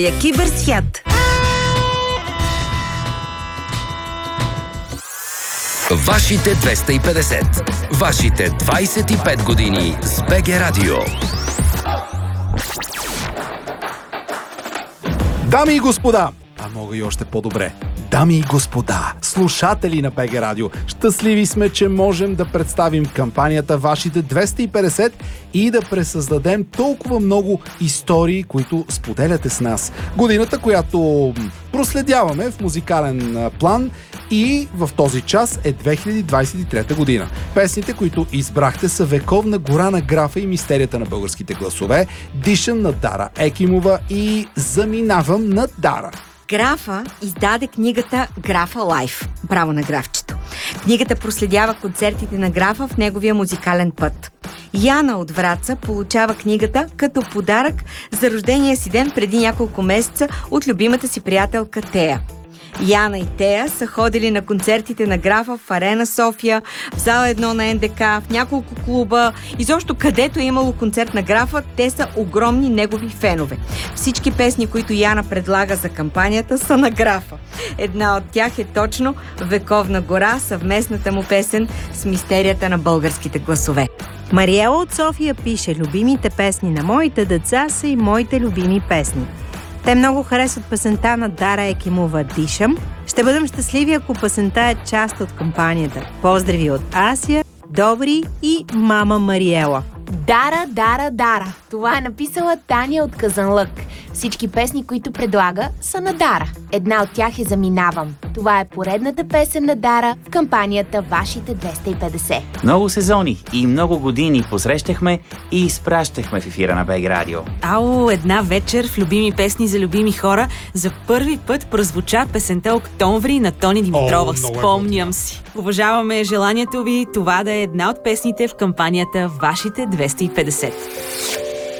Киберсвят. Вашите 250. Вашите 25 години с БГ Радио. Дами и господа, а мога и още по-добре. Дами и господа, слушатели на БГ Радио, щастливи сме, че можем да представим кампанията Вашите 250 и да пресъздадем толкова много истории, които споделяте с нас. Годината, която проследяваме в музикален план, и в този час е 2023 година. Песните, които избрахте, са Вековна гора на графа и Мистерията на българските гласове, Дишам на Дара Екимова и Заминавам на Дара. Графа издаде книгата Графа Лайф. Браво на графчето. Книгата проследява концертите на графа в неговия музикален път. Яна от Враца получава книгата като подарък за рождения си ден преди няколко месеца от любимата си приятелка Тея. Яна и Тея са ходили на концертите на графа в Арена София, в зала 1 на НДК, в няколко клуба. Изобщо където е имало концерт на графа, те са огромни негови фенове. Всички песни, които Яна предлага за кампанията, са на графа. Една от тях е точно Вековна гора, съвместната му песен с Мистерията на българските гласове. Мариела от София пише: любимите песни на моите деца са и моите любими песни. Те много харесват песента на Дара Екимова «Дишам». Ще бъдем щастливи, ако песента е част от кампанията. Поздрави от Асия, Добри и мама Мариела. Дара, Дара, Дара. Това е написала Таня от Казанлък. Всички песни, които предлага, са на Дара. Една от тях е Заминавам. Това е поредната песен на Дара в кампанията Вашите 250. Много сезони и много години посрещахме и изпращахме в ефира на БГ Радио. Ало, една вечер в любими песни за любими хора за първи път прозвуча песента Октомври на Тони Димитрова. Спомням си. Уважаваме желанието ви това да е една от песните в кампанията Вашите 250.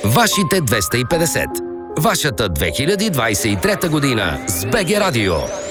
Вашите 250. Вашата 2023 година с БГ Радио.